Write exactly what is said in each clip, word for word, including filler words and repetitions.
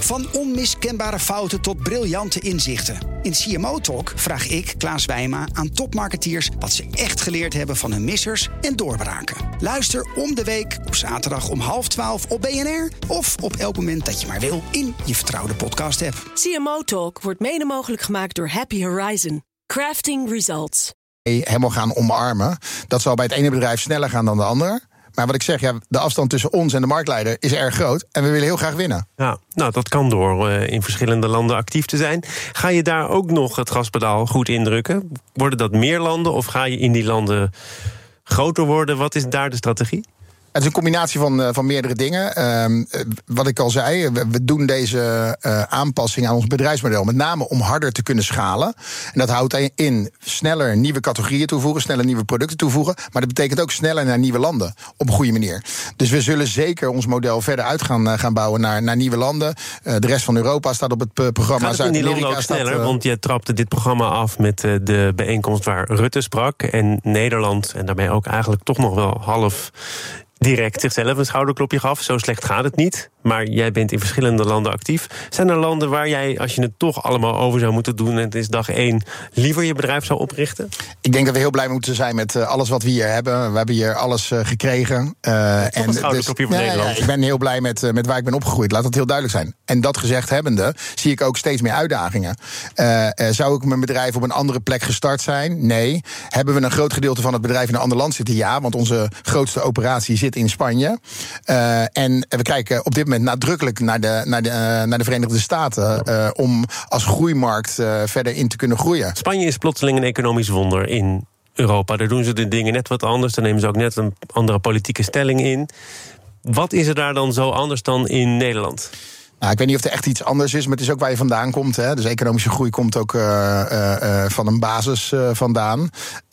Van onmiskenbare fouten tot briljante inzichten. In C M O Talk vraag ik, Klaas Wijma, aan topmarketeers wat ze echt geleerd hebben van hun missers en doorbraken. Luister om de week op zaterdag om half twaalf op B N R of op elk moment dat je maar wil in je vertrouwde podcast-app. C M O Talk wordt mede mogelijk gemaakt door Happy Horizon. Crafting results. Helemaal gaan omarmen. Dat zal bij het ene bedrijf sneller gaan dan de ander. Maar wat ik zeg, ja, de afstand tussen ons en de marktleider is erg groot. En we willen heel graag winnen. Ja, nou, dat kan door uh, in verschillende landen actief te zijn. Ga je daar ook nog het gaspedaal goed indrukken? Worden dat meer landen of ga je in die landen groter worden? Wat is daar de strategie? Het is een combinatie van, uh, van meerdere dingen. Uh, wat ik al zei, we, we doen deze uh, aanpassing aan ons bedrijfsmodel met name om harder te kunnen schalen. En dat houdt in sneller nieuwe categorieën toevoegen, sneller nieuwe producten toevoegen. Maar dat betekent ook sneller naar nieuwe landen op een goede manier. Dus we zullen zeker ons model verder uit gaan, uh, gaan bouwen naar, naar nieuwe landen. Uh, de rest van Europa staat op het uh, programma. Gaat het in die landen ook sneller? Staat, uh, want je trapte dit programma af met uh, de bijeenkomst waar Rutte sprak. En Nederland, en daarmee ook eigenlijk toch nog wel half direct zichzelf een schouderklopje gaf. Zo slecht gaat het niet. Maar jij bent in verschillende landen actief. Zijn er landen waar jij, als je het toch allemaal over zou moeten doen en het is dag één, liever je bedrijf zou oprichten? Ik denk dat we heel blij moeten zijn met uh, alles wat we hier hebben. We hebben hier alles uh, gekregen. Uh, en een schouderklopje dus, voor nee, Nederland. Ja, ik ben heel blij met, uh, met waar ik ben opgegroeid. Laat dat heel duidelijk zijn. En dat gezegd hebbende, zie ik ook steeds meer uitdagingen. Uh, uh, zou ik mijn bedrijf op een andere plek gestart zijn? Nee. Hebben we een groot gedeelte van het bedrijf in een ander land zitten? Ja, want onze grootste operatie zit in Spanje. Uh, en we kijken op dit moment nadrukkelijk naar de, naar de, uh, naar de Verenigde Staten uh, om als groeimarkt uh, verder in te kunnen groeien. Spanje is plotseling een economisch wonder in Europa. Daar doen ze de dingen net wat anders. Daar nemen ze ook net een andere politieke stelling in. Wat is er daar dan zo anders dan in Nederland? Nou, ik weet niet of er echt iets anders is, maar het is ook waar je vandaan komt. Hè. Dus economische groei komt ook uh, uh, uh, van een basis uh, vandaan.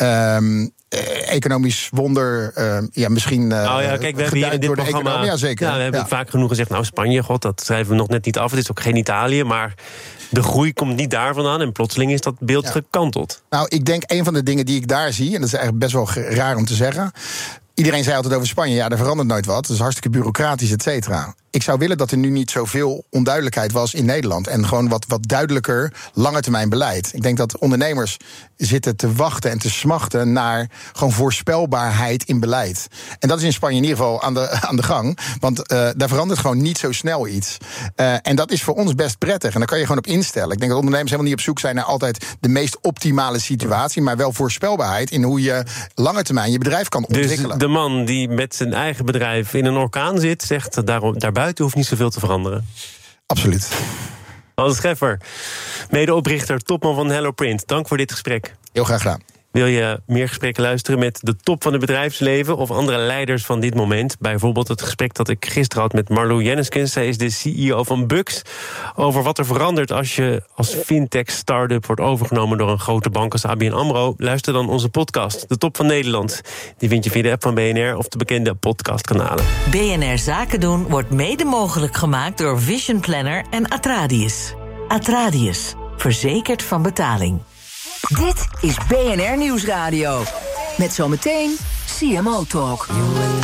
Um, Economisch wonder, uh, ja, misschien uh, oh ja, kijk, we hebben hier in dit programma, ja, zeker. Ja, we hebben ja. vaak genoeg gezegd, nou Spanje, god, dat schrijven we nog net niet af. Het is ook geen Italië, maar de groei komt niet daar vandaan en plotseling is dat beeld ja. gekanteld. Nou, ik denk een van de dingen die ik daar zie, en dat is eigenlijk best wel raar om te zeggen. Iedereen zei altijd over Spanje, ja, er verandert nooit wat. Dat is hartstikke bureaucratisch, et cetera. Ik zou willen dat er nu niet zoveel onduidelijkheid was in Nederland. En gewoon wat, wat duidelijker langetermijn beleid. Ik denk dat ondernemers zitten te wachten en te smachten naar gewoon voorspelbaarheid in beleid. En dat is in Spanje in ieder geval aan de, aan de gang. Want uh, daar verandert gewoon niet zo snel iets. Uh, en dat is voor ons best prettig. En daar kan je gewoon op instellen. Ik denk dat ondernemers helemaal niet op zoek zijn naar altijd de meest optimale situatie. Maar wel voorspelbaarheid in hoe je lange termijn je bedrijf kan ontwikkelen. Dus de man die met zijn eigen bedrijf in een orkaan zit, zegt daarom, daarbuiten hoeft niet zoveel te veranderen. Absoluut. Hans Scheffer, medeoprichter, topman van HelloPrint. Dank voor dit gesprek. Heel graag gedaan. Wil je meer gesprekken luisteren met de top van het bedrijfsleven of andere leiders van dit moment? Bijvoorbeeld het gesprek dat ik gisteren had met Marlou Jenneskens. Zij is de C E O van Bux. Over wat er verandert als je als fintech-startup wordt overgenomen door een grote bank als A B N AMRO. Luister dan onze podcast, De Top van Nederland. Die vind je via de app van B N R of de bekende podcastkanalen. B N R Zaken doen wordt mede mogelijk gemaakt door Vision Planner en Atradius. Atradius, verzekerd van betaling. Dit is B N R Nieuwsradio. Met zometeen C M O Talk.